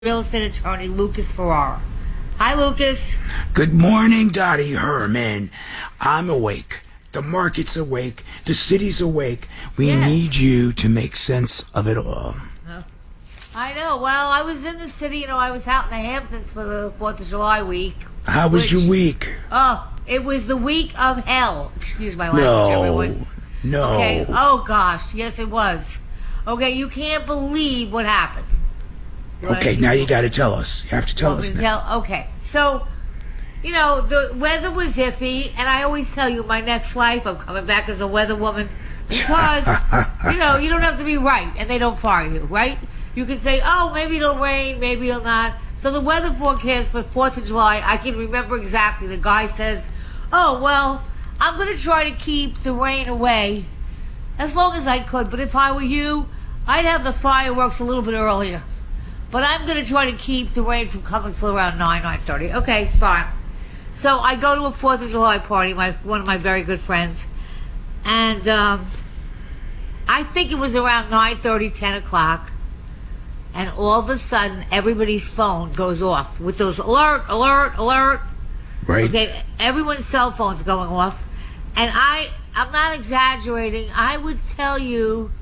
real estate attorney Lucas Ferrara. Hi, Lucas. Good morning, Dottie Herman. I'm awake. The market's awake. The city's awake. We need you to make sense of it all. I know. Well, I was in the city. I was out in the Hamptons for the 4th of July week. How was your week? Oh, it was the week of hell. Excuse my language, everyone. No. Okay. Oh, gosh. Yes, it was. Okay, you can't believe what happened. Okay, now you got to tell us. You have to tell us now. Okay, so, the weather was iffy, and I always tell you, my next life, I'm coming back as a weather woman, because, you don't have to be right, and they don't fire you, right? You can say, oh, maybe it'll rain, maybe it'll not. So the weather forecast for 4th of July, I can remember exactly. The guy says, oh, well, I'm going to try to keep the rain away as long as I could, but if I were you, I'd have the fireworks a little bit earlier. But I'm going to try to keep the rain from coming till around 9:30. Okay, fine. So I go to a 4th of July party, one of my very good friends. And I think it was around 9:30, 10 o'clock. And all of a sudden, everybody's phone goes off with those alert, alert, alert. Right. Okay, everyone's cell phone's going off. And I'm not exaggerating. I would tell you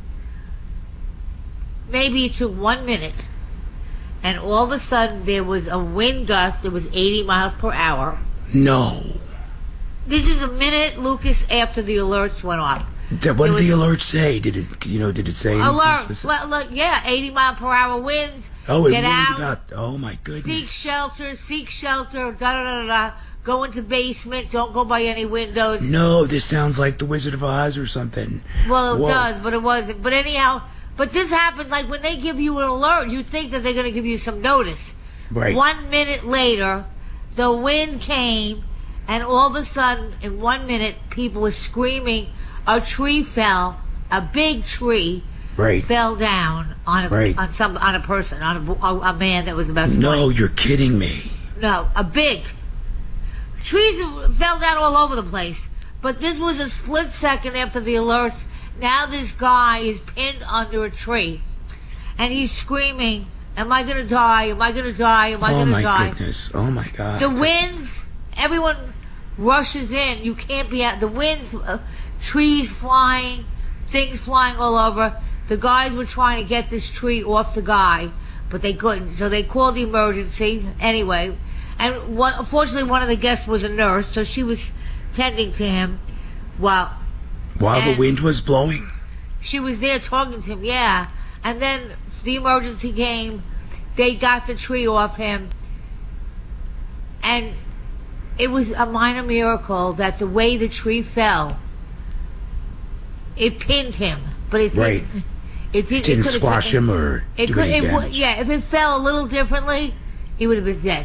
maybe it took 1 minute. And all of a sudden, there was a wind gust. It was 80 miles per hour. No. This is a minute, Lucas, after the alerts went off. What did the alert say? Did it say anything specific? Yeah, 80 mile per hour winds. Oh, it Get out. Up. Oh, my goodness. Seek shelter, da-da-da-da-da. Go into basement. Don't go by any windows. No, this sounds like the Wizard of Oz or something. Well, it does, but it wasn't. But anyhow... But this happens, like when they give you an alert, you think that they're going to give you some notice. Right. 1 minute later, the wind came, and all of a sudden, in 1 minute, people were screaming. A tree fell, a big tree, fell down on a person, on a man that was about 20. No, you're kidding me. No, a big. Trees fell down all over the place. But this was a split second after the alerts. Now this guy is pinned under a tree, and he's screaming, am I going to die? Am I going to die? Am I going to die? Oh, my goodness. Oh, my God. The winds, everyone rushes in. You can't be out. The winds, trees flying, things flying all over. The guys were trying to get this tree off the guy, but they couldn't. So they called the emergency anyway. And unfortunately, one of the guests was a nurse, so she was tending to him while the wind was blowing? She was there talking to him, yeah. And then the emergency came. They got the tree off him. And it was a minor miracle that the way the tree fell, it pinned him. But it didn't squash him or do any damage. Yeah, if it fell a little differently, he would have been dead.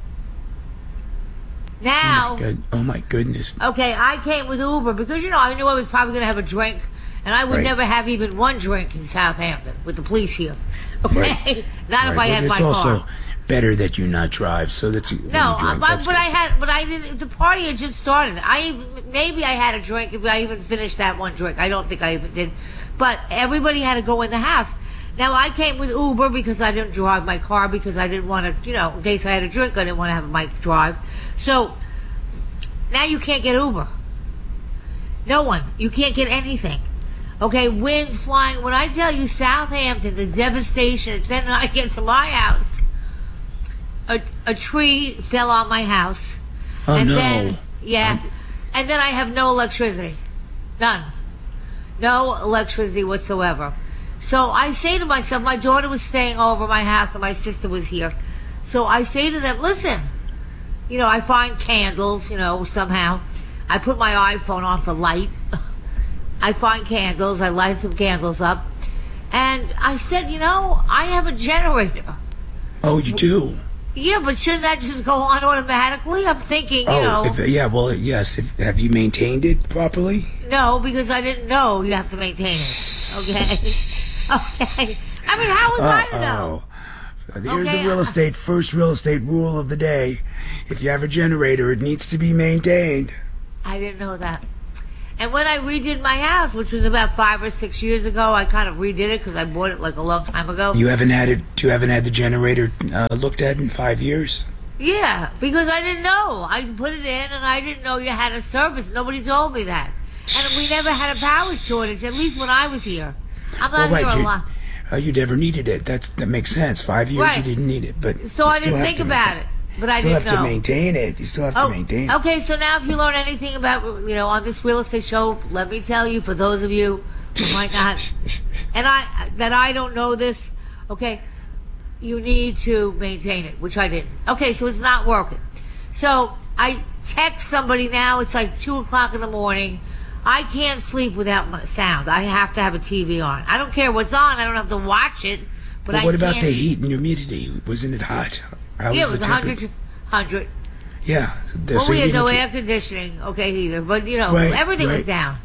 Now, oh my goodness. Okay, I came with Uber because, I knew I was probably going to have a drink, and I would never have even one drink in Southampton with the police here. Okay? Not if I had my car. It's also better that you not drive, so that's but I didn't. The party had just started. Maybe I had a drink if I even finished that one drink. I don't think I even did. But everybody had to go in the house. Now, I came with Uber because I didn't drive my car because I didn't want to, in case I had a drink, I didn't want to have my drive. So, now you can't get Uber. No one. You can't get anything. Okay, winds flying. When I tell you Southampton, the devastation, then I get to my house, a tree fell on my house. Oh, and no. And then I have no electricity. None. No electricity whatsoever. So I say to myself, my daughter was staying over my house and my sister was here. So I say to them, listen, I find candles, somehow. I put my iPhone on for light. I find candles. I light some candles up. And I said, I have a generator. Oh, you do? Yeah, but shouldn't that just go on automatically? I'm thinking, yes. Have you maintained it properly? No, because I didn't know you have to maintain it. Okay? I mean, how was I to know? Here's the first real estate rule of the day. If you have a generator, it needs to be maintained. I didn't know that. And when I redid my house, which was about 5 or 6 years ago, I kind of redid it because I bought it like a long time ago. You haven't had the generator looked at in 5 years? Yeah, because I didn't know. I put it in, and I didn't know you had a service. Nobody told me that. And we never had a power shortage, at least when I was here. I'm not here a lot. You never needed it. That makes sense. 5 years you didn't need it, but so I didn't think about it. But I didn't know. You still have to maintain it. You still have to maintain it. Okay, so now if you learn anything about, on this real estate show, let me tell you, for those of you who might not, and I don't know this, okay, you need to maintain it, which I didn't. Okay, so it's not working. So I text somebody now, it's like 2 o'clock in the morning. I can't sleep without sound. I have to have a TV on. I don't care what's on. I don't have to watch it. But what about the heat and humidity? Wasn't it hot? It was 100. Yeah. Well, we had no air conditioning, okay, either. But, everything was down.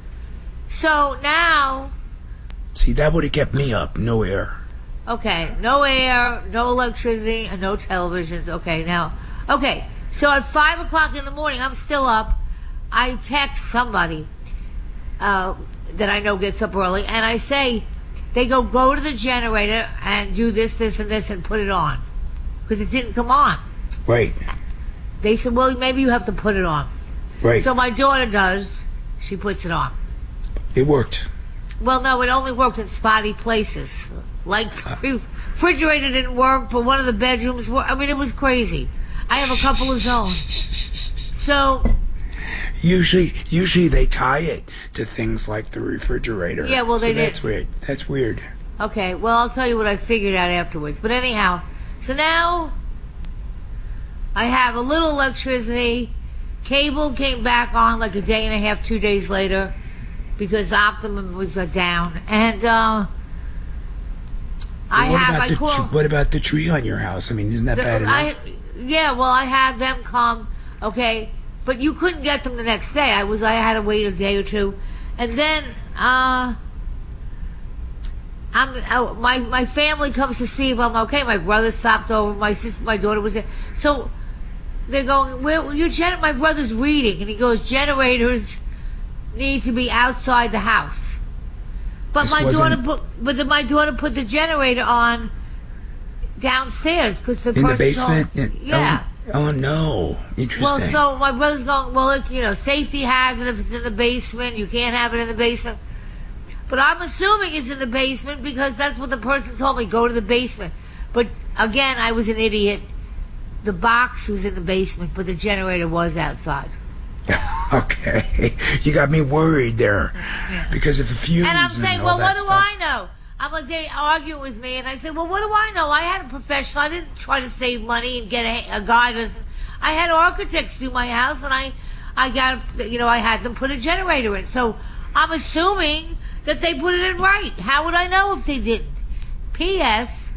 So now... See, that would have kept me up. No air. Okay. No air, no electricity, and no televisions. Okay, now... Okay, so at 5 o'clock in the morning, I'm still up. I text somebody that I know gets up early, and I say, they go to the generator and do this, and this, and put it on. Because it didn't come on. Right. They said, well, maybe you have to put it on. Right. So my daughter does. She puts it on. It worked. Well, no, it only worked in spotty places. Like, refrigerator didn't work, but one of the bedrooms worked. I mean, it was crazy. I have a couple of zones. So... Usually they tie it to things like the refrigerator. Yeah, well, they did. That's weird. That's weird. Okay, well, I'll tell you what I figured out afterwards. But anyhow, so now I have a little electricity. Cable came back on like a day and a half, 2 days later, because Optimum was down. And what about the tree on your house? I mean, isn't that bad enough? I had them come, okay, but you couldn't get them the next day. I had to wait a day or two. And then my family comes to see if I'm okay. My brother stopped over. My daughter was there. So they're going, my brother's reading, and he goes, generators need to be outside the house. But my daughter put the generator on downstairs because the person in the basement. Yeah. Oh no! Interesting. Well, so my brother's going, well, safety hazard if it's in the basement. You can't have it in the basement. But I'm assuming it's in the basement because that's what the person told me. Go to the basement. But again, I was an idiot. The box was in the basement, but the generator was outside. Okay, you got me worried there because of the fumes. And I'm saying, well, what do I know? I'm like, they argue with me, and I said, well, what do I know? I had a professional. I didn't try to save money and get a guy. I had architects do my house, and I got, I had them put a generator in. So I'm assuming that they put it in right. How would I know if they didn't? P.S.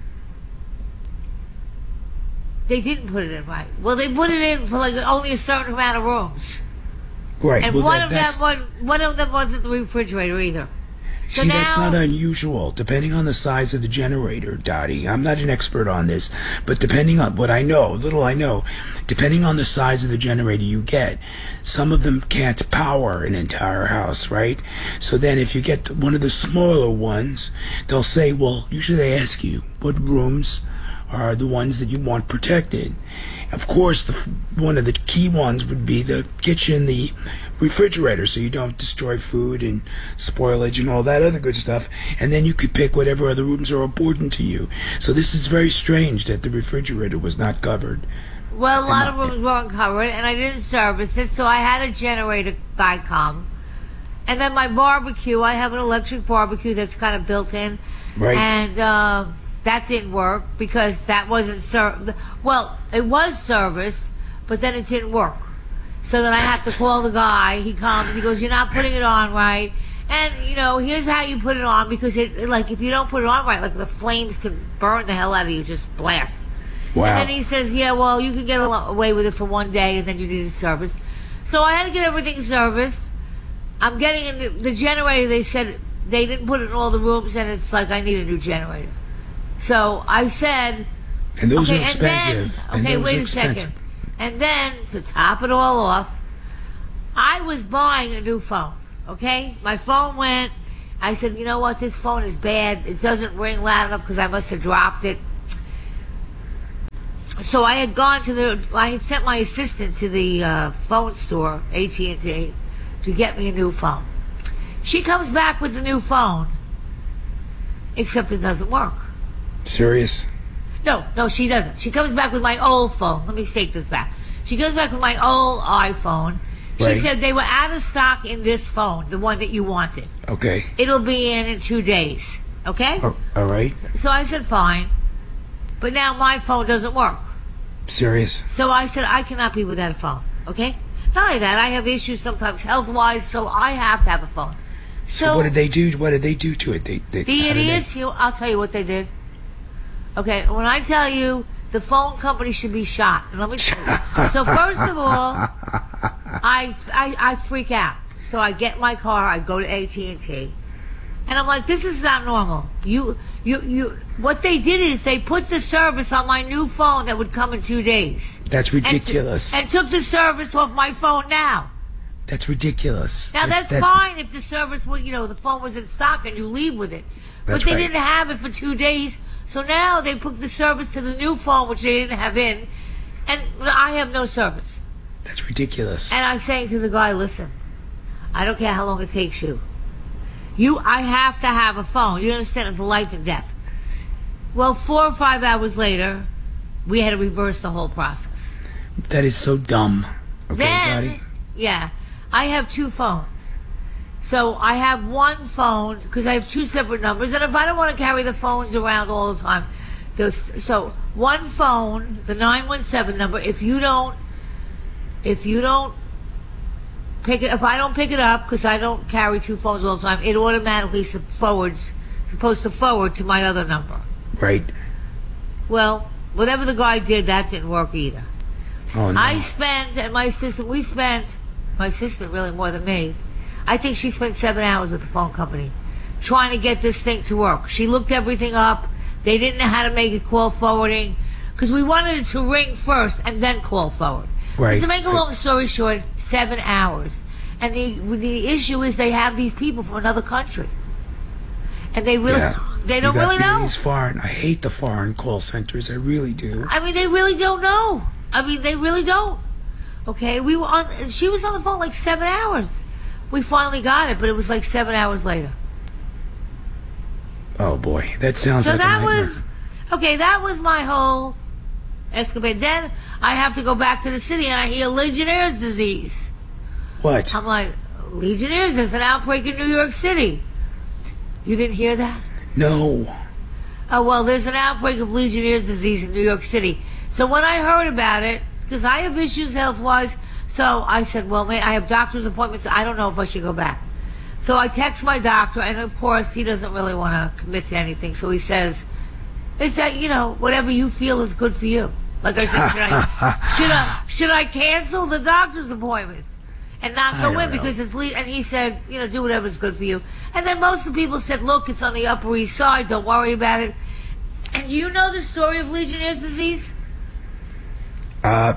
They didn't put it in right. Well, they put it in for only a certain amount of rooms. Right. And one of them wasn't the refrigerator either. See, that's not unusual, depending on the size of the generator, Dottie. I'm not an expert on this, but depending on what I know, little I know, depending on the size of the generator you get, some of them can't power an entire house, right? So then if you get one of the smaller ones, they'll say, well, usually they ask you, what rooms are the ones that you want protected? Of course, one of the key ones would be the kitchen, the refrigerator, so you don't destroy food and spoilage and all that other good stuff. And then you could pick whatever other rooms are important to you. So this is very strange that the refrigerator was not covered. Well, a lot of rooms weren't covered, and I didn't service it, so I had a generator guy come. And then my barbecue, I have an electric barbecue that's kind of built in. Right. And that didn't work because that wasn't well, it was serviced, but then it didn't work. So then I have to call the guy. He comes. He goes, you're not putting it on right. And, here's how you put it on because, if you don't put it on right, the flames could burn the hell out of you, just blast. Wow. And then he says, yeah, well, you can get away with it for one day and then you need it serviced. So I had to get everything serviced. I'm getting in the generator. They said they didn't put it in all the rooms and it's like I need a new generator. So I said... And those are expensive. Wait a second. And then, to top it all off, I was buying a new phone. Okay? My phone went. I said, you know what? This phone is bad. It doesn't ring loud enough because I must have dropped it. So I had I had sent my assistant to the phone store, AT&T, to get me a new phone. She comes back with a new phone, except it doesn't work. Serious? No, she doesn't. She comes back with my old phone. Let me take this back. She comes back with my old iPhone. She Right. said they were out of stock in this phone, the one that you wanted. Okay. It'll be in 2 days. Okay? All right. So I said, fine. But now my phone doesn't work. Serious? So I said, I cannot be without a phone. Okay? Not only that, I have issues sometimes health-wise, so I have to have a phone. So what did they do? What did they do to it? The idiots, I'll tell you what they did. Okay, when I tell you the phone company should be shot, and let me tell you. So first of all, I freak out. So I get in my car, I go to AT&T, and I'm like, this is not normal. What they did is they put the service on my new phone that would come in 2 days. That's ridiculous. And took the service off my phone now. That's ridiculous. Now that's fine if the service, the phone was in stock and you leave with it. But they didn't have it for 2 days. So now they put the service to the new phone, which they didn't have in, and I have no service. That's ridiculous. And I'm saying to the guy, listen, I don't care how long it takes you. I have to have a phone. You understand? It's life and death. Well, 4 or 5 hours later, we had to reverse the whole process. That is so dumb. Okay, Dottie? Yeah, I have 2 phones. So I have one phone, because I have 2 separate numbers, and if I don't want to carry the phones around all the time, so one phone, the 917 number, if I don't pick it up, because I don't carry 2 phones all the time, it automatically supposed to forward to my other number. Right. Well, whatever the guy did, that didn't work either. Oh, no. My sister really more than me, I think she spent 7 hours with the phone company trying to get this thing to work. She looked everything up. They didn't know how to make it call forwarding because we wanted it to ring first and then call forward. Right. But to make a long story short, 7 hours. And the issue is they have these people from another country. And they really don't really know. These foreign. I hate the foreign call centers. I really do. I mean, they really don't know. They really don't. Okay, she was on the phone like 7 hours. We finally got it, but it was like 7 hours later. Oh boy, that sounds like a nightmare. That was my whole escapade. Then I have to go back to the city and I hear Legionnaire's disease. What? I'm like, Legionnaire's, there's an outbreak in New York City. You didn't hear that? No. Oh, well, there's an outbreak of Legionnaire's disease in New York City. So when I heard about it, because I have issues health-wise, so I said, well, I have doctor's appointments. I don't know if I should go back. So I text my doctor, and of course, he doesn't really want to commit to anything. So he says, it's that, whatever you feel is good for you. Like I said, should I cancel the doctor's appointments and not go in because it's and he said, do whatever's good for you. And then most of the people said, look, it's on the Upper East Side. Don't worry about it. And do you know the story of Legionnaire's disease? I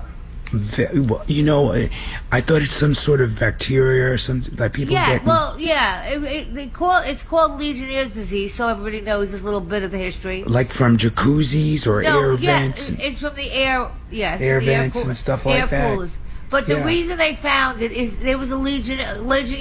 thought it's some sort of bacteria or something like people get. It's called Legionnaire's disease, so everybody knows this little bit of the history. Like from jacuzzis or air vents. It's from the air. Yes, air vents and stuff like that. Air coolers. But the reason they found it is there was a Legion, the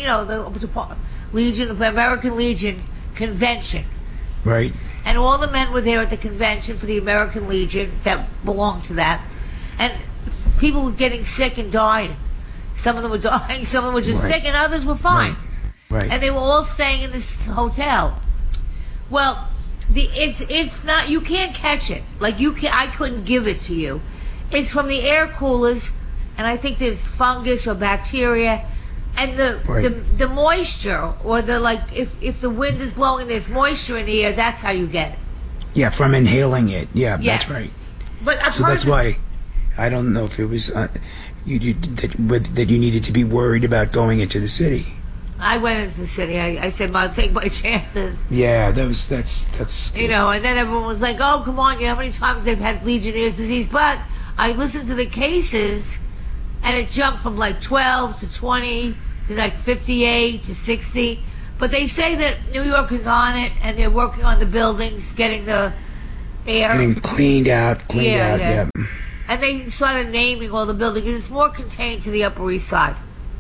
American Legion convention. Right. And all the men were there at the convention for the American Legion that belonged to that. And people were getting sick and dying. Some of them were dying, some of them were just sick, and others were fine. Right. And they were all staying in this hotel. Well, it's not, you can't catch it. Like I couldn't give it to you. It's from the air coolers, and I think there's fungus or bacteria, and the moisture, or if the wind is blowing, there's moisture in the air. That's how you get it. Yeah, from inhaling it. Yeah, yes. That's right. But so that's why I don't know if it was that you needed to be worried about going into the city. I went into the city. I said, I'll take my chances. Yeah, that's good. And then everyone was like, oh, come on, how many times they've had Legionnaire's disease? But I listened to the cases, and it jumped from like 12 to 20 to like 58 to 60. But they say that New York is on it, and they're working on the buildings, getting the air. Getting cleaned out, yeah. And they started naming all the buildings. It's more contained to the Upper East Side.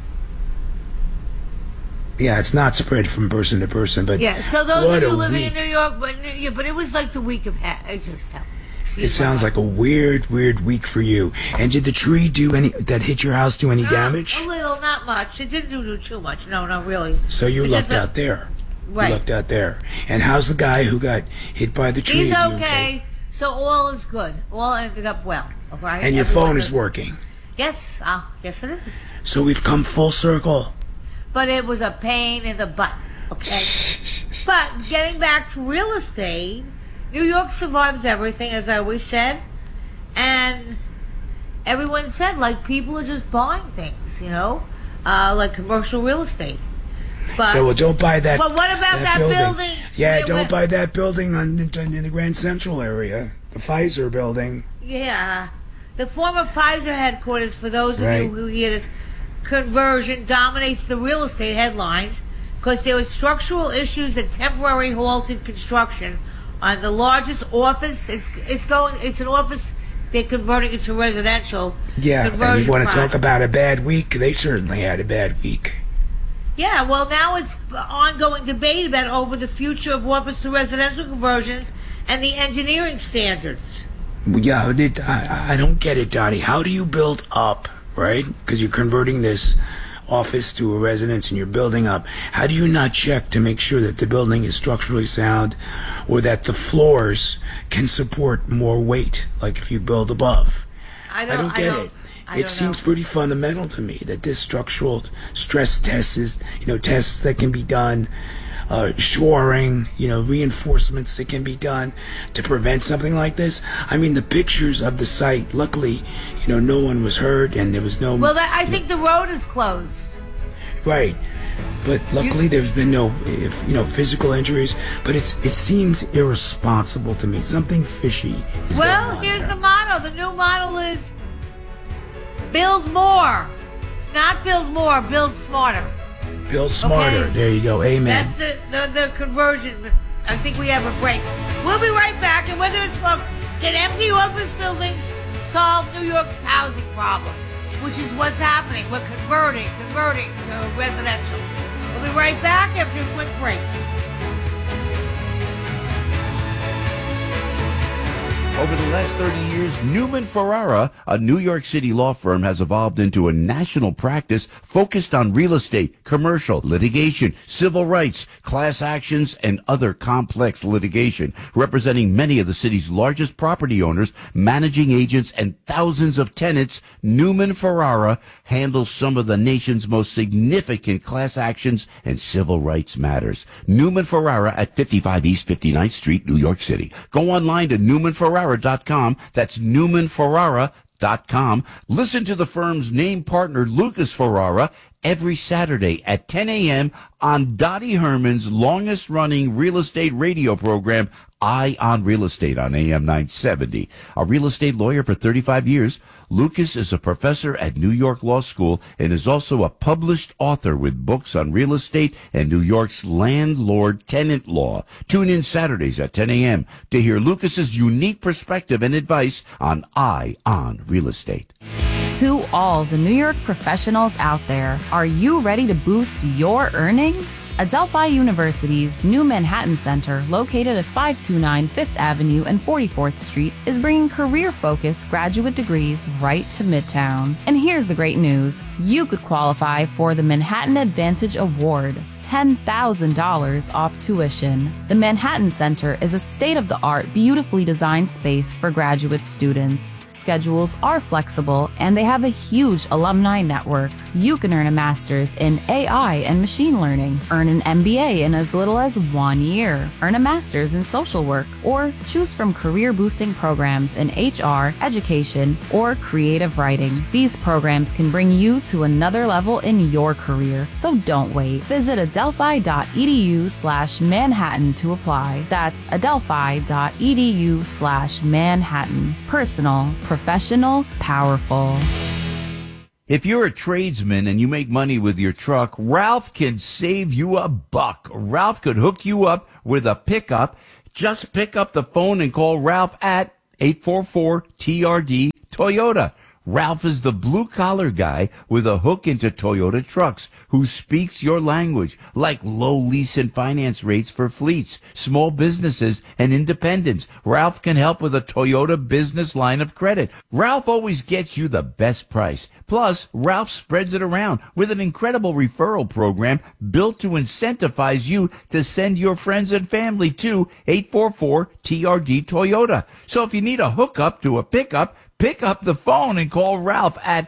Yeah, it's not spread from person to person, but yeah. So those of you living week. in New York, but it was like the week of hell. It just hell. It sounds like a weird week for you. And did the tree that hit your house do any damage? A little, not much. It didn't do too much. No, not really. So you looked out there. Right. You looked out there. And how's the guy who got hit by the tree? He's okay. So all is good. All ended up well. Okay? And your phone is working. Yes. Yes, it is. So we've come full circle. But it was a pain in the butt. Okay. But getting back to real estate, New York survives everything, as I always said. And everyone said, like, people are just buying things, like commercial real estate. But yeah, well, don't buy that. But what about that building? Yeah, don't buy that building in the Grand Central area, the Pfizer building. Yeah, the former Pfizer headquarters. For those of you who hear this, conversion dominates the real estate headlines because there were structural issues that temporarily halted construction on the largest office. It's an office. They're converting it to residential. Yeah, and you want to talk about a bad week? They certainly had a bad week. Yeah, well, now it's ongoing debate about over the future of office to residential conversions and the engineering standards. Yeah, I don't get it, Dottie. How do you build up, right? Because you're converting this office to a residence and you're building up. How do you not check to make sure that the building is structurally sound or that the floors can support more weight, like if you build above? I don't get it. It seems pretty fundamental to me that this structural stress test is, tests that can be done, shoring, reinforcements that can be done to prevent something like this. I mean, the pictures of the site, luckily, no one was hurt and there was no... Well, I think the road is closed. Right. But luckily there's been no, physical injuries. But it seems irresponsible to me. Something fishy is going on. Here's the motto. The new motto is build more. Not build more, build smarter. Build smarter. Okay. There you go. Amen. That's the conversion. I think we have a break. We'll be right back, and we're going to talk, can empty office buildings solve New York's housing problem? Which is what's happening. We're converting to residential. We'll be right back after a quick break. Over the last 30 years, Newman Ferrara, a New York City law firm, has evolved into a national practice focused on real estate, commercial, litigation, civil rights, class actions, and other complex litigation, representing many of the city's largest property owners, managing agents, and thousands of tenants. Newman Ferrara handles some of the nation's most significant class actions and civil rights matters. Newman Ferrara at 55 East 59th Street, New York City. Go online to NewmanFerrara.com. That's NewmanFerrara.com. Listen to the firm's name partner, Lucas Ferrara, every Saturday at 10 a.m. on Dottie Herman's longest-running real estate radio program, Eye on Real Estate on AM 970. A real estate lawyer for 35 years, Lucas is a professor at New York Law School and is also a published author with books on real estate and New York's landlord-tenant law. Tune in Saturdays at 10 a.m. to hear Lucas's unique perspective and advice on Eye on Real Estate. To all the New York professionals out there, are you ready to boost your earnings? Adelphi University's new Manhattan Center, located at 529 Fifth Avenue and 44th Street, is bringing career-focused graduate degrees right to Midtown. And here's the great news. You could qualify for the Manhattan Advantage Award, $10,000 off tuition. The Manhattan Center is a state-of-the-art, beautifully designed space for graduate students. Schedules are flexible, and they have a huge alumni network. You can earn a master's in AI and machine learning, earn an MBA in as little as 1 year, earn a master's in social work, or choose from career-boosting programs in HR, education, or creative writing. These programs can bring you to another level in your career, so don't wait. Visit adelphi.edu/Manhattan to apply. That's adelphi.edu/Manhattan. Personal, professional, powerful. If you're a tradesman and you make money with your truck, Ralph can save you a buck. Ralph could hook you up with a pickup. Just pick up the phone and call Ralph at 844-TRD-TOYOTA. Ralph is the blue-collar guy with a hook into Toyota trucks who speaks your language, like low lease and finance rates for fleets, small businesses, and independents. Ralph can help with a Toyota business line of credit. Ralph always gets you the best price. Plus, Ralph spreads it around with an incredible referral program built to incentivize you to send your friends and family to 844-TRD-TOYOTA. So if you need a hookup to a pickup, pick up the phone and call Ralph at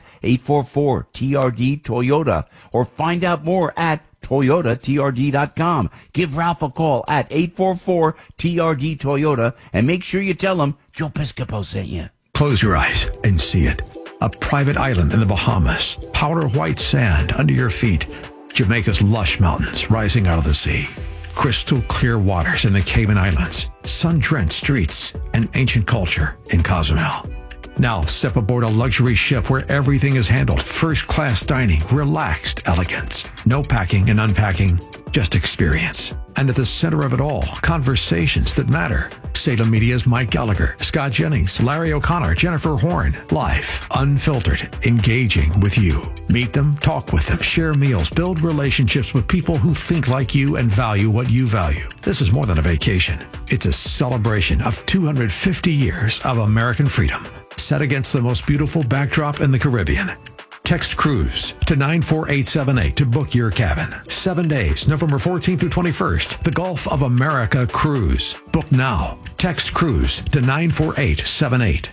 844-TRD-TOYOTA or find out more at ToyotaTRD.com. Give Ralph a call at 844-TRD-TOYOTA and make sure you tell him Joe Piscopo sent you. Close your eyes and see it. A private island in the Bahamas, powder white sand under your feet, Jamaica's lush mountains rising out of the sea, crystal clear waters in the Cayman Islands, sun-drenched streets, and ancient culture in Cozumel. Now step aboard a luxury ship where everything is handled. First-class dining, relaxed elegance. No packing and unpacking, just experience. And at the center of it all, conversations that matter. Salem Media's Mike Gallagher, Scott Jennings, Larry O'Connor, Jennifer Horn. Live, unfiltered, engaging with you. Meet them, talk with them, share meals, build relationships with people who think like you and value what you value. This is more than a vacation. It's a celebration of 250 years of American freedom, set against the most beautiful backdrop in the Caribbean. Text Cruise to 94878 to book your cabin. 7 days, November 14th through 21st. The Gulf of America Cruise. Book now. Text Cruise to 94878.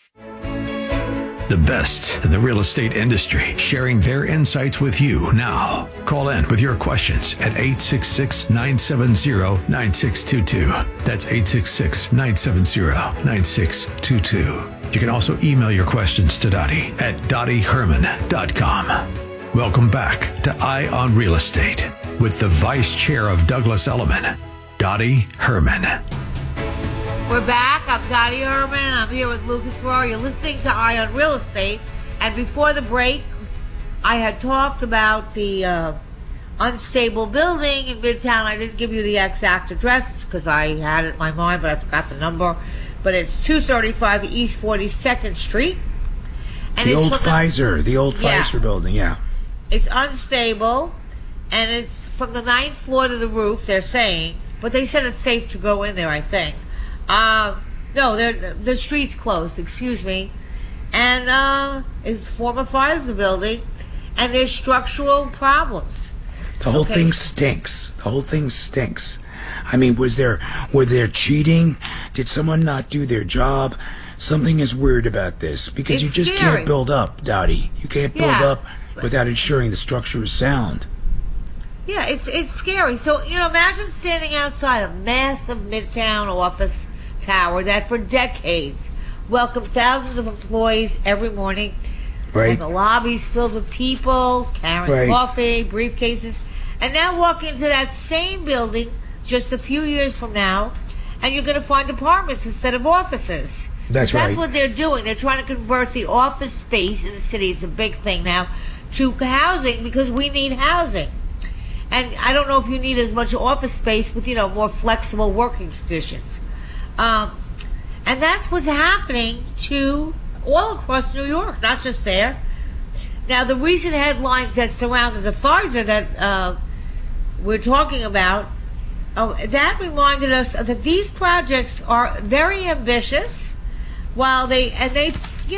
The best in the real estate industry, sharing their insights with you now. Call in with your questions at 866-970-9622. That's 866-970-9622. You can also email your questions to Dottie at DottieHerman.com. Welcome back to Eye on Real Estate with the Vice Chair of Douglas Elliman, Dottie Herman. We're back. I'm Dottie Herman. I'm here with Lucas Ferraro. You're listening to Eye on Real Estate. And before the break, I had talked about the unstable building in Midtown. I didn't give you the exact address because I had it in my mind, but I forgot the number. But it's 235 East 42nd Street. And the old Pfizer building, yeah. It's unstable, and it's from the 9th floor to the roof, they're saying. But they said it's safe to go in there, I think. No, the street's closed, excuse me. And it's former Pfizer building, and there's structural problems. The whole thing stinks. The whole thing stinks. I mean, were there cheating? Did someone not do their job? Something is weird about this because you just can't build up, Dottie. You can't build up without ensuring the structure is sound. Yeah, it's scary. So, imagine standing outside a massive Midtown office tower that for decades welcomed thousands of employees every morning. Right. And the lobbies filled with people, carrying coffee, briefcases. And now walk into that same building just a few years from now, and you're going to find apartments instead of offices. That's what they're doing. They're trying to convert the office space in the city. It's a big thing now to housing because we need housing. And I don't know if you need as much office space with, more flexible working conditions. And that's what's happening to all across New York, not just there. Now, the recent headlines that surrounded the Pfizer that we're talking about, that reminded us that these projects are very ambitious. While you have to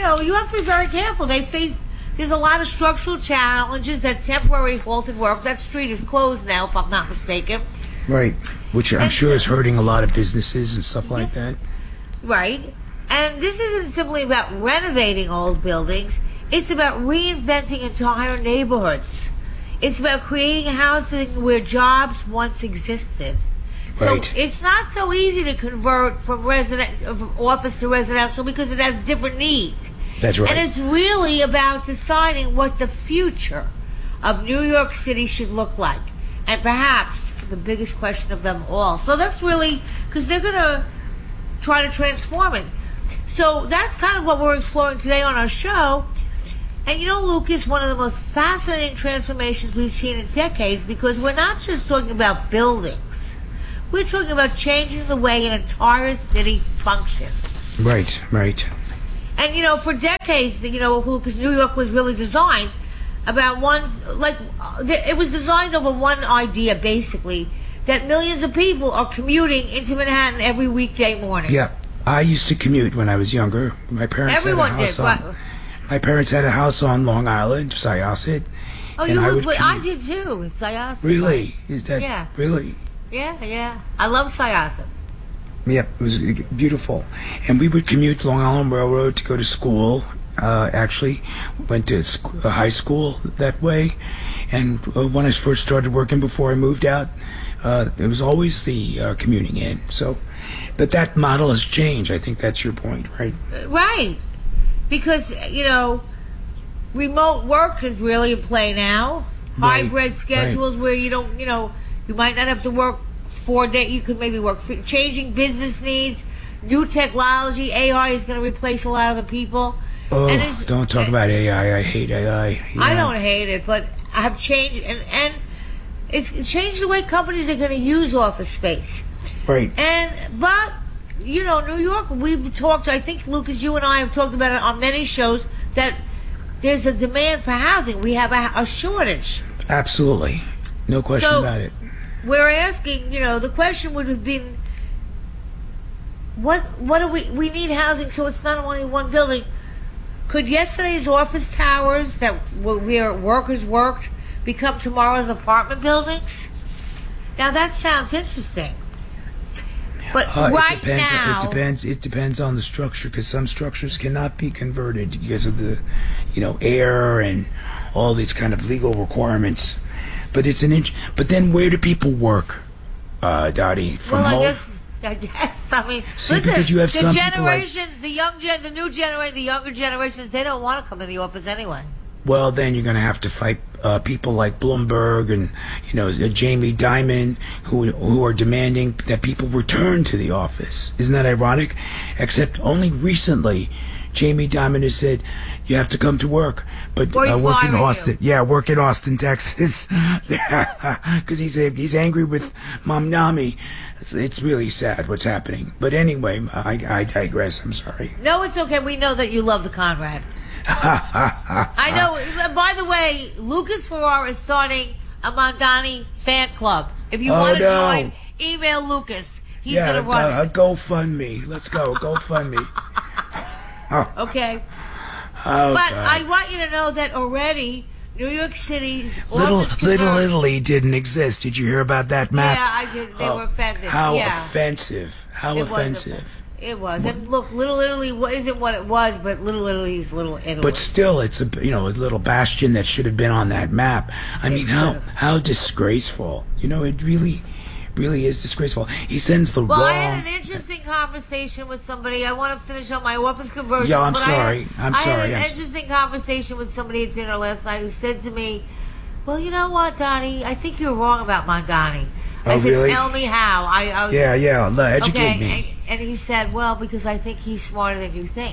be very careful. There's a lot of structural challenges that temporarily halted work. That street is closed now, if I'm not mistaken. Right, which I'm sure is hurting a lot of businesses and stuff like that. Right, and this isn't simply about renovating old buildings. It's about reinventing entire neighborhoods. It's about creating housing where jobs once existed. Right. So it's not so easy to convert from office to residential because it has different needs. That's right. And it's really about deciding what the future of New York City should look like. And perhaps the biggest question of them all. So that's really, because they're going to try to transform it. So that's kind of what we're exploring today on our show. And you know, Lucas, one of the most fascinating transformations we've seen in decades, because we're not just talking about buildings. We're talking about changing the way an entire city functions. Right, right. And, you know, for decades, you know, because New York was really designed about it was designed over one idea, basically, that millions of people are commuting into Manhattan every weekday morning. Yeah. I used to commute when I was younger. My parents Everyone had a house did. on... My parents had a house on Long Island, Syosset. Oh, and you I would? would I commute. did too. In Syosset. Really? Is that Yeah. really? Yeah. I love Syosset. Yep, it was beautiful. And we would commute Long Island Railroad to go to school. Actually, went to high school that way. And when I first started working before I moved out, it was always the commuting in. So, but that model has changed. I think that's your point, right? Right. Because, you know, remote work is really in play now. Right, Hybrid schedules where you don't, you know, you might not have to work 4 days. You could maybe work changing business needs, new technology. AI is going to replace a lot of the people. Oh, don't talk about AI. I hate AI. You I know? don't hate it, but I have changed, and it's changed the way companies are going to use office space. Right. But you know, New York, we've talked, I think, Lucas, you and I have talked about it on many shows, that there's a demand for housing. We have a shortage. Absolutely. No question So, about it. We're asking, you know, the question would have been, what do we need housing so it's not only one building. Could yesterday's office towers that where workers worked become tomorrow's apartment buildings? Now that sounds interesting. But right now, it depends on the structure, because some structures cannot be converted because of the, you know, air and all these kind of legal requirements. But it's but then where do people work, Dottie? From home? I guess. I mean, See, listen, because you have the some people like- generations, the new generation, the younger generations, they don't want to come in the office anyway. Well, then you're going to have to fight people like Bloomberg and, you know, Jamie Dimon, who are demanding that people return to the office. Isn't that ironic? Except only recently, Jamie Dimon has said you have to come to work, but Or he's work in firing Austin. you. Yeah, work in Austin, Texas, because he's angry with Mamdani. It's really sad what's happening. But anyway, I digress. I'm sorry. No, it's okay. We know that you love the Conrad. I know. By the way, Lucas Ferrara is starting a Mamdani fan club. If you want to join, email Lucas. He's going to run it. GoFundMe. Let's go. GoFundMe. Okay. Oh, But God. I want you to know that already New York City's Little office conversion- Italy didn't exist. Did you hear about that map? Yeah, I did. They were offended. How Yeah. offensive. How It was offensive. It was. And look, Little Italy isn't what it was, but Little Italy's Little Italy. But still, it's a little bastion that should have been on that map. I mean, how disgraceful. You know, it really is disgraceful. He sends the Well, wrong. I had an interesting conversation with somebody. I want to finish on my office conversion. Yeah, I'm but sorry. I had an interesting conversation with somebody at dinner last night who said to me, "Well, you know what, Donnie? I think you're wrong about Mamdani." I Oh, said, really? "Tell me how." Yeah. Educate me. And he said, "Well, because I think he's smarter than you think."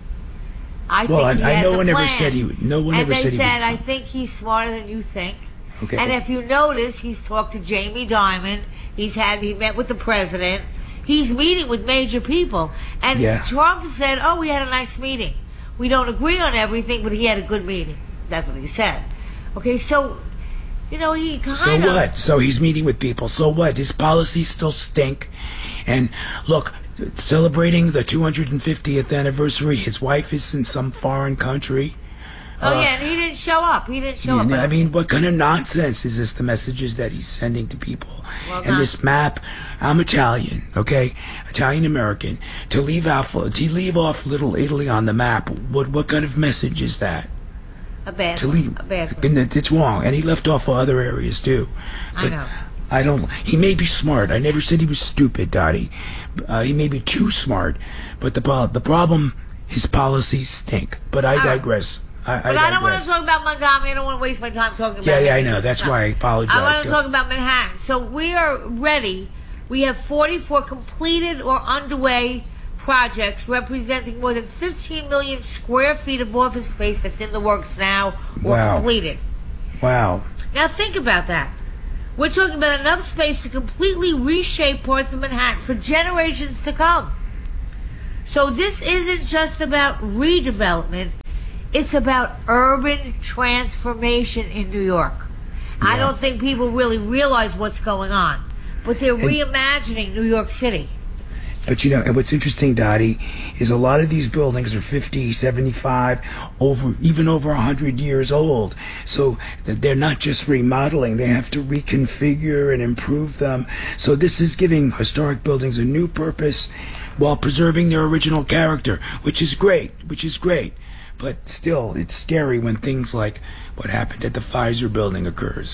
I Well, think he has no a one ever plan. said he. No one And ever they said he said, was. "I think he's smarter than you think." Okay. And if you notice, he's talked to Jamie Dimon. He met with the president. He's meeting with major people. And Yeah. Trump said, "Oh, we had a nice meeting. We don't agree on everything, but he had a good meeting." That's what he said. Okay, so, you know, he kind So of... what? So he's meeting with people. So what? His policies still stink. And look, celebrating the 250th anniversary, his wife is in some foreign country. Oh, yeah, and he didn't show up. I mean, what kind of nonsense is this, the messages that he's sending to people? Well, and this map, I'm Italian, okay? Italian-American. To leave off Little Italy on the map, what kind of message is that? A bad To one. leave. A bad one. It's wrong. And he left off other areas, too. I know. I don't. He may be smart. I never said he was stupid, Dottie. He may be too smart. But the problem, his policies stink. But I digress. But I don't want to talk about Mamdani. I don't want to waste my time talking about Yeah, I anything know. else. That's why I apologize. I want to Go. talk about Manhattan. So we are ready. We have 44 completed or underway projects representing more than 15 million square feet of office space that's in the works now or completed. Wow. Now think about that. We're talking about enough space to completely reshape parts of Manhattan for generations to come. So this isn't just about redevelopment. It's about urban transformation in New York. Yeah. I don't think people really realize what's going on, but they're reimagining New York City. But and what's interesting, Dottie, is a lot of these buildings are 50, 75, even over 100 years old. So they're not just remodeling, they have to reconfigure and improve them. So this is giving historic buildings a new purpose while preserving their original character, which is great. But still, it's scary when things like what happened at the Pfizer building occurs.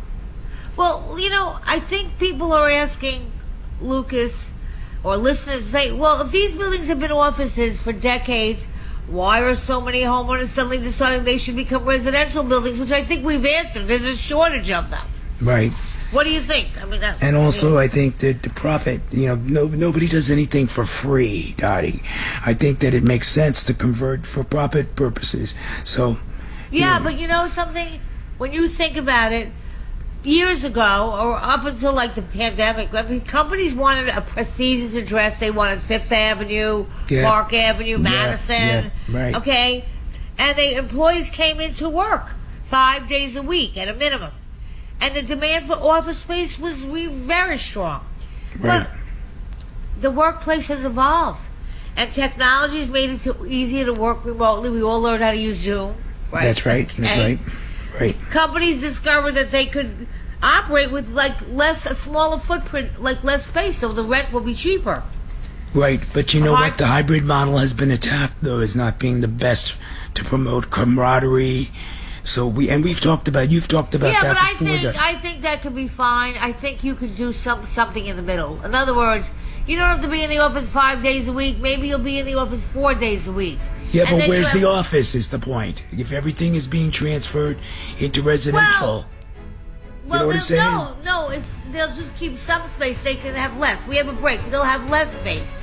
Well, I think people are asking, Lucas, or listeners say, well, if these buildings have been offices for decades, why are so many homeowners suddenly deciding they should become residential buildings, which I think we've answered. There's a shortage of them. Right. What do you think? And also, I think that the profit, nobody does anything for free, Dottie. I think that it makes sense to convert for profit purposes. So, yeah, but something, when you think about it, years ago, or up until like the pandemic, companies wanted a prestigious address. They wanted Fifth Avenue, Park Avenue, Madison. Right. Okay? And employees came into work 5 days a week at a minimum. And the demand for office space was very strong. Right. But the workplace has evolved. And technology has made it easier to work remotely. We all learned how to use Zoom. Right? That's right. Right. Companies discovered that they could operate with a smaller footprint, less space, so the rent will be cheaper. Right, but what? The hybrid model has been attacked, though, as not being the best to promote camaraderie. So you've talked about that before. Yeah, but I think that could be fine. I think you could do something in the middle. In other words, you don't have to be in the office 5 days a week. Maybe you'll be in the office 4 days a week. Yeah, but where's the office is the point. If everything is being transferred into residential, you know what I'm saying? No, they'll just keep some space. They can have less. We have a break. They'll have less space.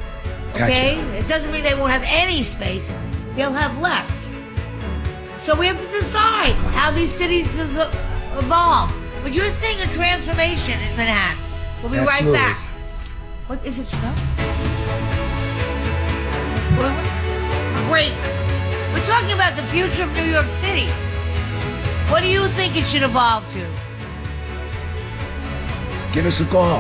Okay? Gotcha. It doesn't mean they won't have any space. They'll have less. So we have to decide how these cities evolve. But you're seeing a transformation in Manhattan. We'll be right back. What is it, Break. We're talking about the future of New York City. What do you think it should evolve to? Give us a call.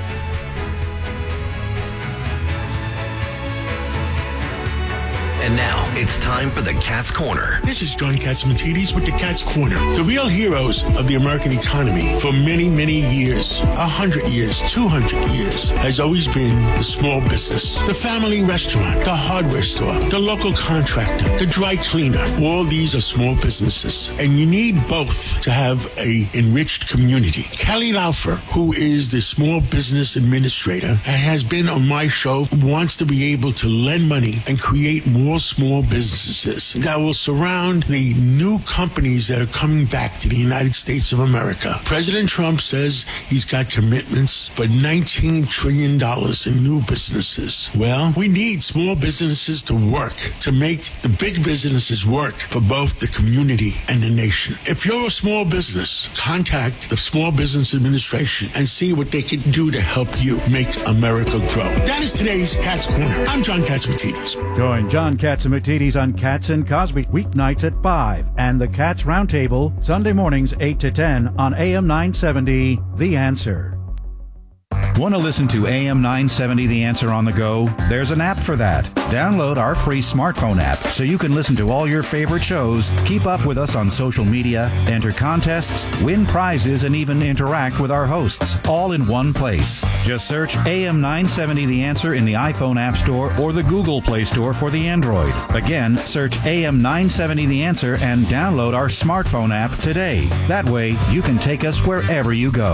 And now it's time for the Cat's Corner. This is John Catsimatidis with the Cat's Corner. The real heroes of the American economy for many, many years, 100 years, 200 years, has always been the small business, the family restaurant, the hardware store, the local contractor, the dry cleaner. All these are small businesses, and you need both to have a enriched community. Kelly Laufer, who is the small business administrator and has been on my show, wants to be able to lend money and create more small businesses that will surround the new companies that are coming back to the United States of America. President Trump says he's got commitments for $19 trillion in new businesses. Well, we need small businesses to work, to make the big businesses work for both the community and the nation. If you're a small business, contact the Small Business Administration and see what they can do to help you make America grow. That is today's Cat's Corner. I'm John Catsimatidis. Join John Catsimatidis on Cats and Cosby weeknights at 5 and the Cats Roundtable Sunday mornings 8 to 10 on AM 970 The Answer. Want to listen to AM 970 The Answer on the go? There's an app for that. Download our free smartphone app so you can listen to all your favorite shows, keep up with us on social media, enter contests, win prizes, and even interact with our hosts, all in one place. Just search AM 970 The Answer in the iPhone App Store or the Google Play Store for the Android. Again, search AM 970 The Answer and download our smartphone app today. That way, you can take us wherever you go.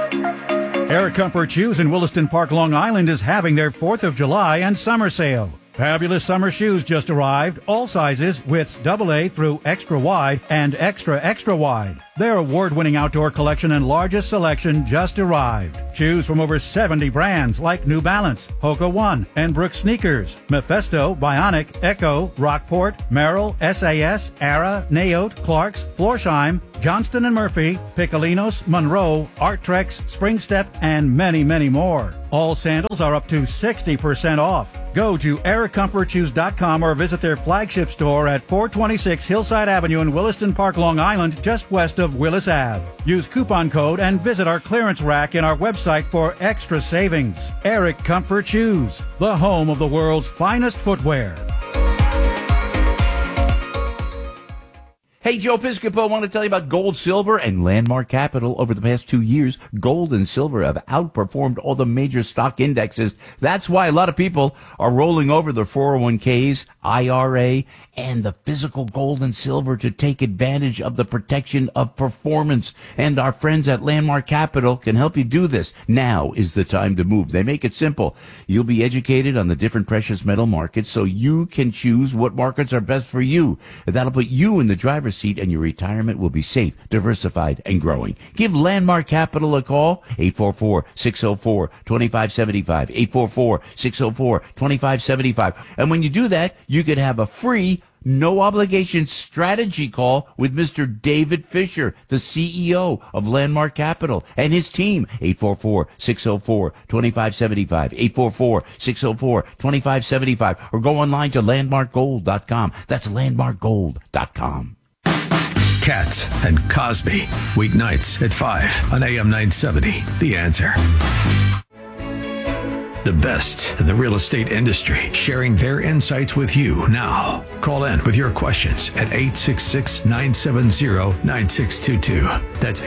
Air Comfort Shoes in Williston Park, Long Island is having their 4th of July and summer sale. Fabulous summer shoes just arrived. All sizes, widths AA through extra wide and extra wide. Their award-winning outdoor collection and largest selection just arrived. Choose from over 70 brands like New Balance, Hoka One, and Brooks Sneakers, Mephisto, Bionic, Echo, Rockport, Merrill, SAS, Ara, Naote, Clarks, Florsheim, Johnston & Murphy, Piccolinos, Monroe, Arttrex, Springstep, and many, many more. All sandals are up to 60% off. Go to EricComfortshoes.com or visit their flagship store at 426 Hillside Avenue in Williston Park, Long Island, just west of Willis Ave. Use coupon code and visit our clearance rack in our website for extra savings. Eric Comfort Shoes, the home of the world's finest footwear. Hey, Joe Piscopo, I want to tell you about Gold, Silver, and Landmark Capital. Over the past 2 years, gold and silver have outperformed all the major stock indexes. That's why a lot of people are rolling over their 401ks, IRA, and the physical gold and silver to take advantage of the protection of performance. And our friends at Landmark Capital can help you do this. Now is the time to move. They make it simple. You'll be educated on the different precious metal markets so you can choose what markets are best for you. That'll put you in the driver's seat and your retirement will be safe, diversified, and growing. Give Landmark Capital a call, 844-604-2575, 844-604-2575. And when you do that, you could have a free, no obligation strategy call with Mr. David Fisher, the CEO of Landmark Capital, and his team, 844-604-2575, 844-604-2575, or go online to landmarkgold.com. That's landmarkgold.com. Katz and Cosby, weeknights at 5 on AM 970. The Answer. The best in the real estate industry, sharing their insights with you now. Call in with your questions at 866-970-9622. That's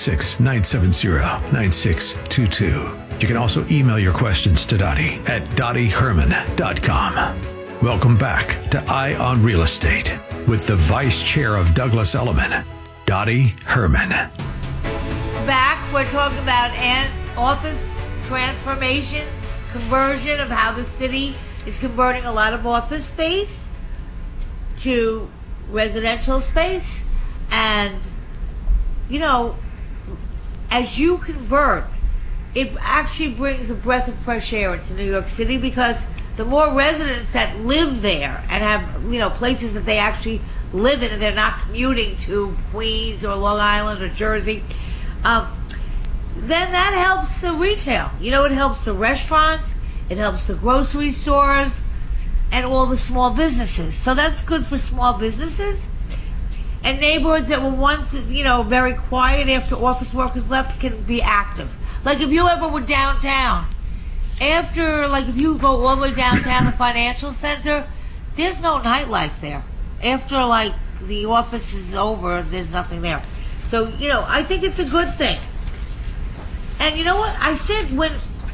866-970-9622. You can also email your questions to Dottie at DottieHerman.com. Welcome back to Eye on Real Estate with the Vice Chair of Douglas Elliman, Dottie Herman. Back, we're talking about office transformation, conversion of how the city is converting a lot of office space to residential space. And, you know, as you convert, it actually brings a breath of fresh air into New York City, because the more residents that live there and have, you know, places that they actually live in and they're not commuting to Queens or Long Island or Jersey, then that helps the retail. You know, it helps the restaurants, it helps the grocery stores, and all the small businesses. So that's good for small businesses. And neighborhoods that were once, you know, very quiet after office workers left can be active. Like if you ever were downtown, after, like if you go all the way downtown the financial center, there's no nightlife there. After, like, the office is over, there's nothing there. So, you know, I think it's a good thing. And you know what? I said when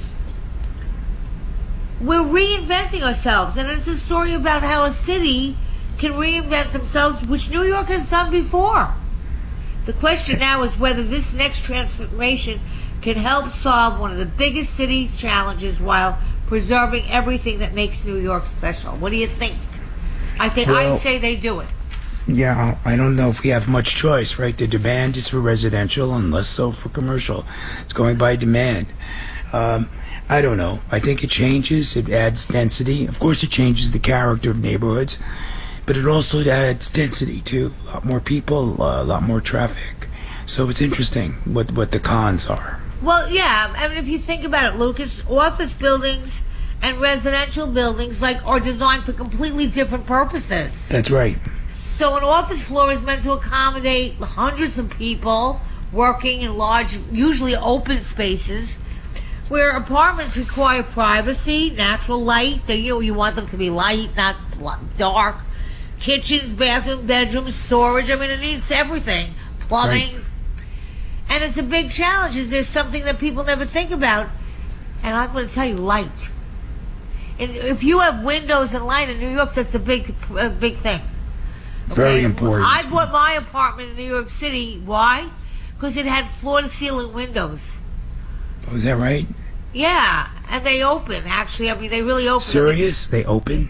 we're reinventing ourselves, and it's a story about how a city can reinvent themselves, which New York has done before. The question now is whether this next transformation can help solve one of the biggest city challenges while preserving everything that makes New York special. What do you think? I'd say they do it. Yeah, I don't know if we have much choice, right? The demand is for residential and less so for commercial. It's going by demand. I don't know. I think it changes. It adds density. Of course, it changes the character of neighborhoods, but it also adds density, too. A lot more people, a lot more traffic. So it's interesting what the cons are. Well, yeah. I mean, if you think about it, Lucas, office buildings and residential buildings are designed for completely different purposes. That's right. So an office floor is meant to accommodate hundreds of people working in large, usually open spaces, where apartments require privacy, natural light. You want them to be light, not dark. Kitchens, bathrooms, bedrooms, storage. I mean, it needs everything. Plumbing. Right. And it's a big challenge. There's something that people never think about. And I'm going to tell you, light. If you have windows and light in New York, that's a big thing. Very important. I bought my apartment in New York City. Why? Because it had floor-to-ceiling windows. Oh, is that right? Yeah, and they open, actually. I mean, they really open. Serious? They open?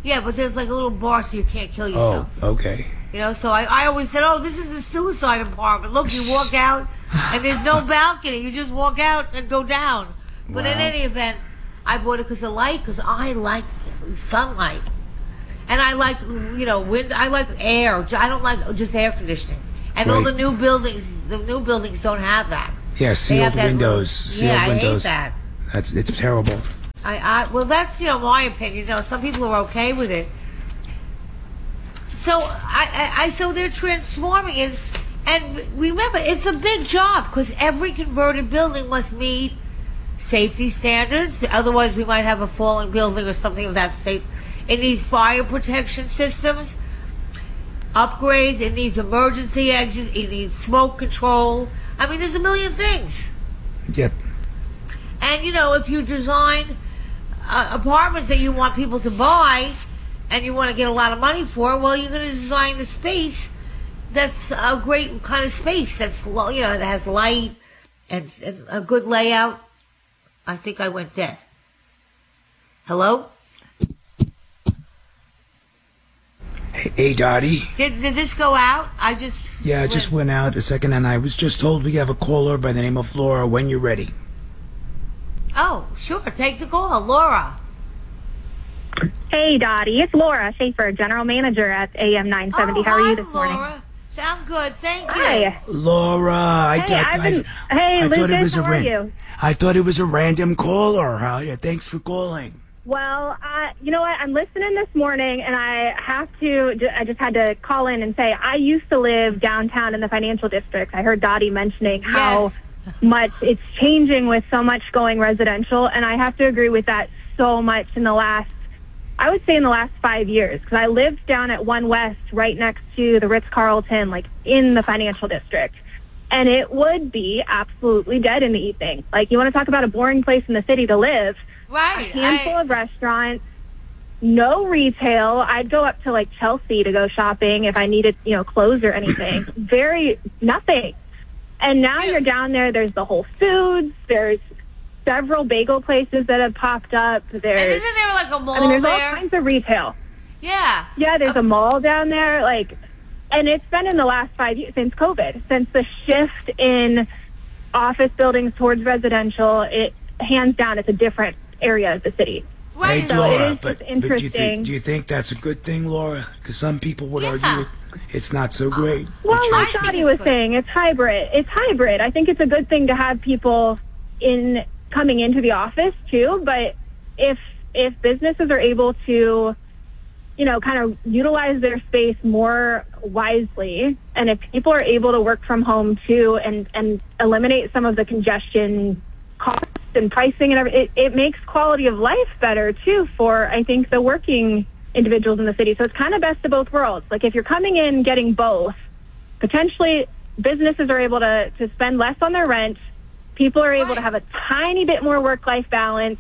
Yeah, but there's like a little bar so you can't kill yourself. Oh, okay. You know, so I always said, oh, this is the suicide apartment. Look, you walk out and there's no balcony. You just walk out and go down. But in any event, I bought it because of light, because I like sunlight. And I like, you know, wind. I like air. I don't like just air conditioning. And all the new buildings don't have that. Yeah, sealed windows. I hate that. It's terrible. Well, that's, you know, my opinion. You know, some people are okay with it. So so they're transforming it, and remember, it's a big job because every converted building must meet safety standards. Otherwise, we might have a falling building or something of that state. It needs fire protection systems, upgrades. It needs emergency exits. It needs smoke control. I mean, there's a million things. Yep. And you know, if you design apartments that you want people to buy, and you want to get a lot of money for, well, you're going to design the space that's a great kind of space that's, you know, that has light and a good layout. I think I went dead. Hello? Hey, Dottie. Did this go out? Yeah, it just went out a second, and I was just told we have a caller by the name of Laura when you're ready. Oh, sure. Take the call. Laura. Hey, Dottie. It's Laura Schaefer, General Manager at AM 970. How are you this morning? Laura. Sound good. Thank you. Hi. Laura, I thought it was a random caller. Thanks for calling. Well, you know what? I'm listening this morning, and I just had to call in and say I used to live downtown in the financial district. I heard Dottie mentioning how much it's changing with so much going residential, and I have to agree with that so much in the last 5 years, because I lived down at One West right next to the Ritz-Carlton, like in the financial district. And it would be absolutely dead in the evening. Like, you want to talk about a boring place in the city to live. Right. A handful of restaurants, no retail. I'd go up to like Chelsea to go shopping if I needed, you know, clothes or anything. Nothing. And now you're down there, there's the Whole Foods, there's several bagel places that have popped up. And isn't there like a mall there? There's all kinds of retail. Yeah. Yeah, there's a mall down there. And it's been in the last 5 years, since COVID, since the shift in office buildings towards residential. It hands down, it's a different area of the city. Right. Hey, Laura, but interesting. do you think that's a good thing, Laura? Because some people would argue it's not so great. Well, like Dottie was saying, it's hybrid. I think it's a good thing to have people coming into the office too, but if businesses are able to, you know, kind of utilize their space more wisely, and if people are able to work from home too and eliminate some of the congestion costs and pricing and everything, it makes quality of life better too for, I think, the working individuals in the city. So it's kind of best of both worlds. Like, if you're coming in getting both, potentially businesses are able to spend less on their rent. People are able to have a tiny bit more work-life balance,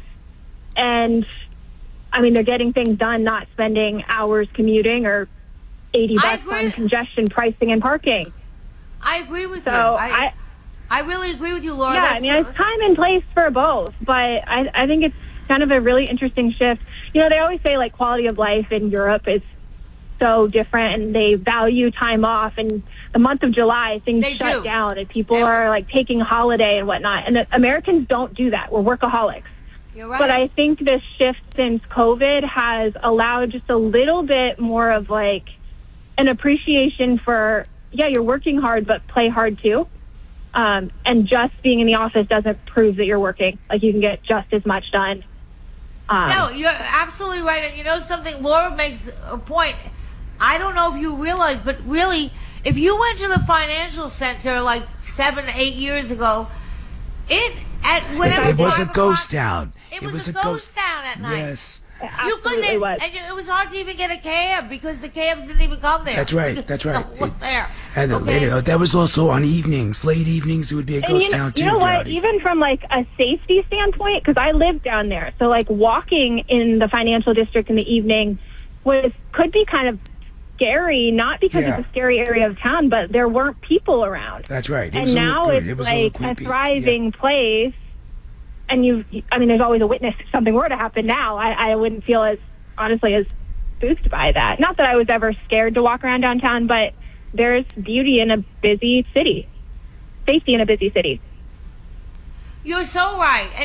and I mean, they're getting things done, not spending hours commuting or $80 on congestion pricing and parking. I agree with you. I really agree with you, Laura. Yeah, I mean, it's time and place for both, but I think it's kind of a really interesting shift. You know, they always say, like, quality of life in Europe is so different, and they value time off, and the month of July things shut down and people are like taking holiday and whatnot, and the Americans don't do that. We're workaholics. You're right. But I think this shift since COVID has allowed just a little bit more of like an appreciation for, you're working hard, but play hard too. And just being in the office doesn't prove that you're working. Like, you can get just as much done. No, you're absolutely right. And you know something? Laura makes a point. I don't know if you realize, but really, if you went to the financial center like 7 to 8 years ago, it was a ghost town. It was a ghost town at night. Yes. You couldn't, and it was hard to even get a cab because the cabs didn't even come there. That's right. What's there? And that was also on evenings, late evenings. It would be a ghost town too. You know what? Even from like a safety standpoint, because I lived down there, so like walking in the financial district in the evening could be kind of scary. Not because it's a scary area of town, but there weren't people around. That's right. And now it's like a thriving place. And there's always a witness if something were to happen now. I wouldn't feel as spooked by that. Not that I was ever scared to walk around downtown, but there's beauty in a busy city, safety in a busy city. You're so right. And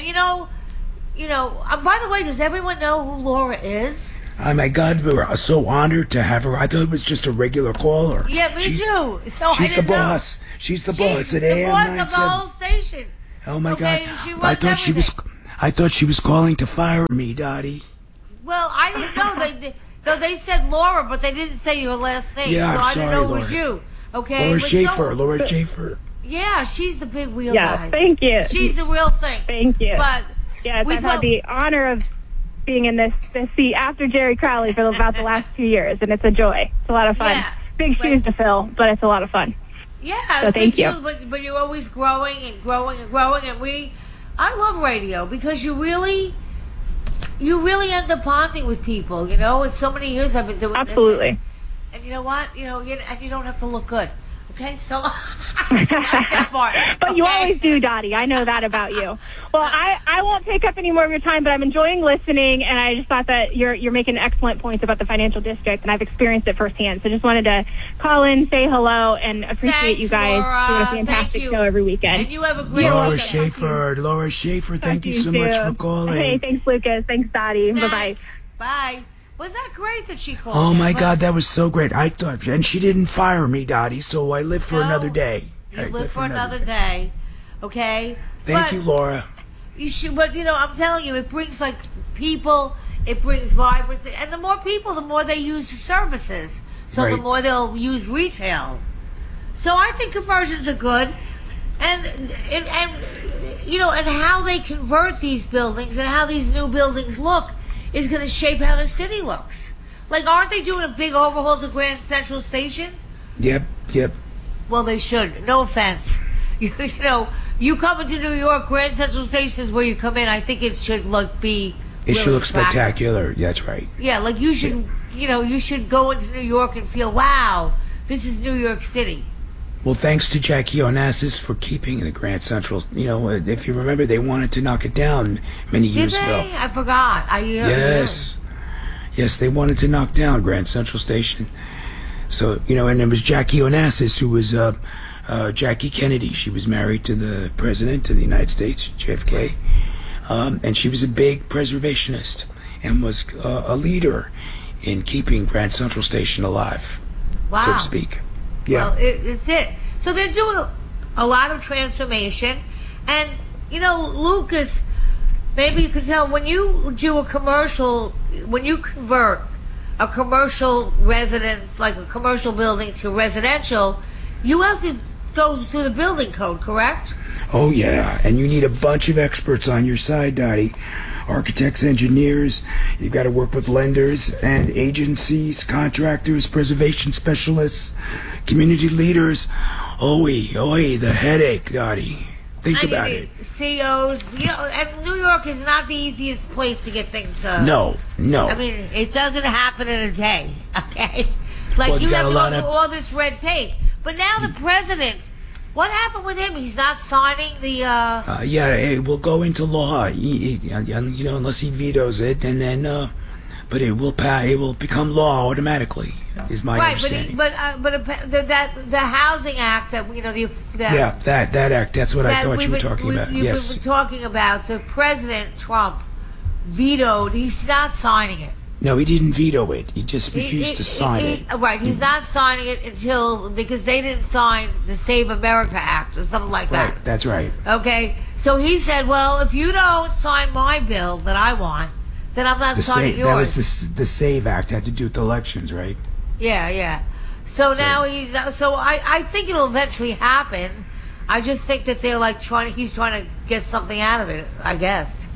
by the way, does everyone know who Laura is? Oh my God, we're so honored to have her. I thought it was just a regular caller. Yeah, me too. So she's the boss. She's the boss at AM 97. She's the boss of the whole station. Oh my God! She I thought she was. I thought she was calling to fire me, Dottie. Well, I didn't know. They said Laura, but they didn't say your last name. Yeah, so I'm I sorry, didn't know Laura. it was you. Okay, Laura Schaefer. Laura Schaefer. Yeah, she's the big wheel, Yeah, guys. thank you. She's the real thing. Thank you. But yes, I've had the honor of being in this seat after Jerry Crowley for about the last 2 years, and it's a joy. It's a lot of fun. Yeah, Big shoes to fill, but it's a lot of fun. Yeah, so thank you. But you're always growing and growing and growing, and I love radio because you really end up bonding with people. It's so many years I've been doing this. Absolutely. And you know what? And you don't have to look good. Okay, so that's that part. But you always do, Dottie. I know that about you. Well, I won't take up any more of your time, but I'm enjoying listening, and I just thought that you're making excellent points about the financial district, and I've experienced it firsthand. So just wanted to call in, say hello, and appreciate you guys doing a fantastic show every weekend. And you have a great Laura Schaefer, thank you so much for calling. Hey, thanks, Lucas. Thanks, Dottie. Thanks. Bye-bye. Bye. Was that great that she called? Oh my God, that was so great. I thought, and she didn't fire me, Dottie, so I live for another day. You live for another day. Okay? Thank you, Laura. You should, but I'm telling you, it brings people, it brings vibrancy, and the more people, the more they use the services. So the more they'll use retail. So I think conversions are good, and how they convert these buildings and how these new buildings look is going to shape how the city looks. Aren't they doing a big overhaul to Grand Central Station? Yep. Well, they should. No offense. You come into New York, Grand Central Station is where you come in. I think it should be. It should look spectacular. That's right. Yeah, you should. You should go into New York and feel, wow, this is New York City. Well, thanks to Jackie Onassis for keeping the Grand Central. If you remember, they wanted to knock it down many years ago. Did they? I forgot. Yes, they wanted to knock down Grand Central Station. So and it was Jackie Onassis who was Jackie Kennedy. She was married to the President of the United States, JFK, and she was a big preservationist and was a leader in keeping Grand Central Station alive, so to speak. Yeah. Well, it's it. So they're doing a lot of transformation. And, Lucas, maybe you can tell, when you do when you convert a commercial residence, like a commercial building to residential, you have to go through the building code, correct? Oh, yeah. And you need a bunch of experts on your side, Dottie. Architects, engineers, you've got to work with lenders and agencies, contractors, preservation specialists, community leaders. The headache, Dottie. Think about it. COs, and New York is not the easiest place to get things done. No. I mean, it doesn't happen in a day, okay? You have to go through all this red tape. But now the president, what happened with him? He's not signing the... it will go into law, unless he vetoes it, and then... but it will become law automatically, is my understanding. But the Housing Act that, that act, that's what I thought you were talking about, yes. You've been talking about, the President Trump vetoed, he's not signing it. No, he didn't veto it. He just refused to sign it. Right, he's not signing it because they didn't sign the Save America Act or something like that. Right, that's right. Okay, so he said, well, if you don't sign my bill that I want, then I'm not signing yours. That was the SAVE Act, had to do with elections, right? Yeah. So now I think it'll eventually happen. I just think that they're he's trying to get something out of it, I guess.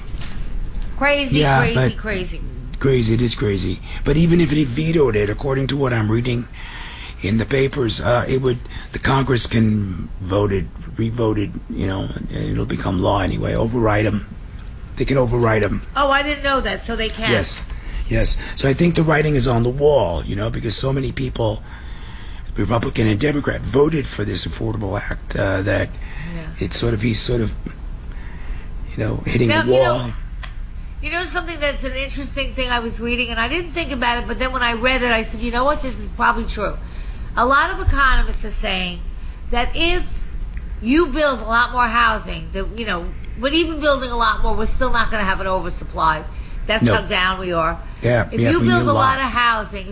Crazy. Crazy, it is crazy. But even if he vetoed it, according to what I'm reading in the papers, the Congress can re-vote it, and it'll become law anyway. Override them. They can override them. Oh, I didn't know that, so they can. Yes. So I think the writing is on the wall, because so many people, Republican and Democrat, voted for this Affordable Act he's sort of hitting the wall. You know something that's an interesting thing I was reading, and I didn't think about it, but then when I read it, I said, you know what, this is probably true. A lot of economists are saying that if you build a lot more housing, that, you know, but even building a lot more, we're still not going to have an oversupply. That's how down we are. Yeah, if you build a lot of housing,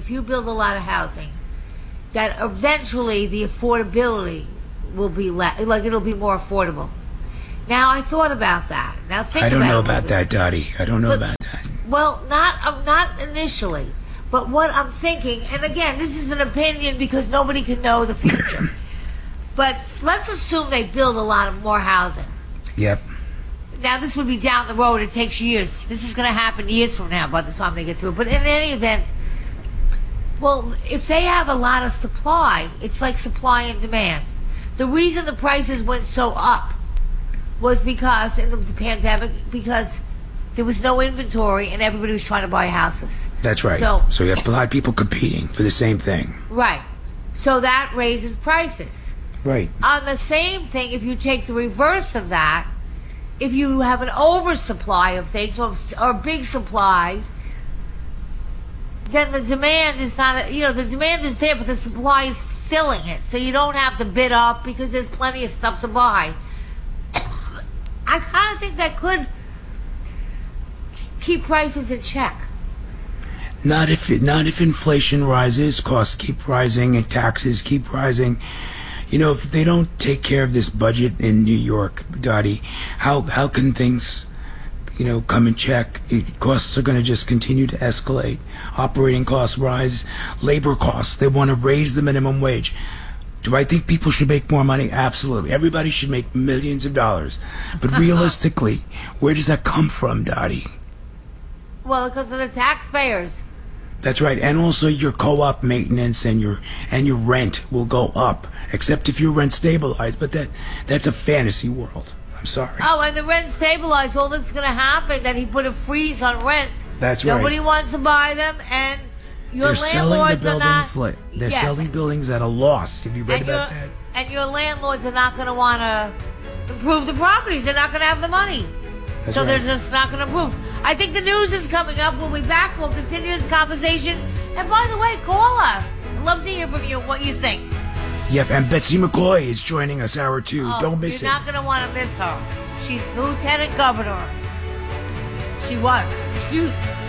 that eventually the affordability will be it'll be more affordable. Now, I thought about that. Now, think about it. I don't know about that, Dottie. I don't know about that. Well, not initially. But what I'm thinking, and again, this is an opinion because nobody can know the future. But let's assume they build a lot of more housing. Yep. Now, this would be down the road. It takes years. This is going to happen years from now by the time they get through. But in any event, well, if they have a lot of supply, it's like supply and demand. The reason the prices went so up was because in the pandemic, because there was no inventory and everybody was trying to buy houses. That's right. So you have a lot of people competing for the same thing. Right. So that raises prices. Right. On the same thing, if you take the reverse of that, if you have an oversupply of things or a big supply, then the demand is not, the demand is there, but the supply is filling it. So you don't have to bid up because there's plenty of stuff to buy. I kind of think that could keep prices in check. Not if inflation rises, costs keep rising, and taxes keep rising. You know, if they don't take care of this budget in New York, Dottie, how can things, come in check? Costs are going to just continue to escalate. Operating costs rise, labor costs. They want to raise the minimum wage. Do I think people should make more money? Absolutely. Everybody should make millions of dollars. But realistically, where does that come from, Dottie? Well, because of the taxpayers. That's right. And also your co-op maintenance and your rent will go up, except if your rent stabilized. But that's a fantasy world. I'm sorry. Oh, and the rent stabilized. All that's going to happen, that he put a freeze on rents. That's right. Nobody wants to buy them, and your landlords are not. They're selling buildings at a loss. Have you read about that? And your landlords are not going to want to improve the properties. They're not going to have the money. That's so right. they're just not going to improve. I think the news is coming up. We'll be back. We'll continue this conversation. And by the way, call us. I'd love to hear from you what you think. Yep, and Betsy McCoy is joining us hour 2. Don't miss it. You're not going to want to miss her. She's Lieutenant Governor. She was. Excuse me.